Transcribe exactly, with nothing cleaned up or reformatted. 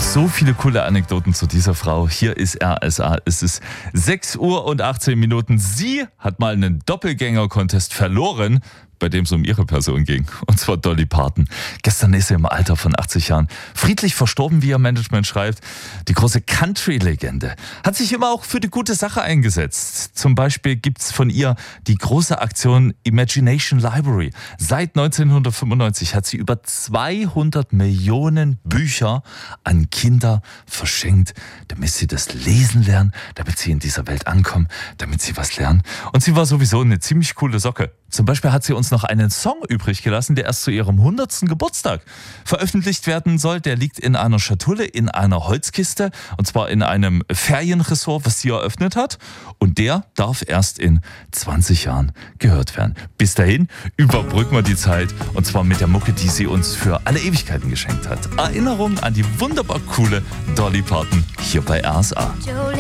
So viele coole Anekdoten zu dieser Frau. Hier ist R S A. Es ist sechs Uhr und achtzehn Minuten. Sie hat mal einen Doppelgänger-Contest verloren, bei dem es um ihre Person ging. Und zwar Dolly Parton. Gestern ist sie im Alter von achtzig Jahren friedlich verstorben, wie ihr Management schreibt. Die große Country-Legende hat sich immer auch für die gute Sache eingesetzt. Zum Beispiel gibt's von ihr die große Aktion Imagination Library. Seit neunzehnhundertfünfundneunzig hat sie über zweihundert Millionen Bücher an Kinder verschenkt, damit sie das Lesen lernen, damit sie in dieser Welt ankommen, damit sie was lernen. Und sie war sowieso eine ziemlich coole Socke. Zum Beispiel hat sie uns noch einen Song übrig gelassen, der erst zu ihrem hundertsten Geburtstag veröffentlicht werden soll. Der liegt in einer Schatulle, in einer Holzkiste, und zwar in einem Ferienresort, was sie eröffnet hat. Und der darf erst in zwanzig Jahren gehört werden. Bis dahin überbrücken wir die Zeit, und zwar mit der Mucke, die sie uns für alle Ewigkeiten geschenkt hat. Erinnerung an die wunderbar coole Dolly Parton hier bei R S A.